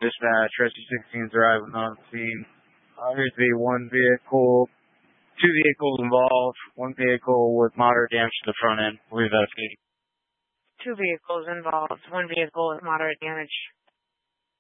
Dispatch, Rescue 16 is arriving on scene. Appears to be two vehicles involved, one vehicle with moderate damage to the front end. We're investigating. Two vehicles involved, one vehicle with moderate damage.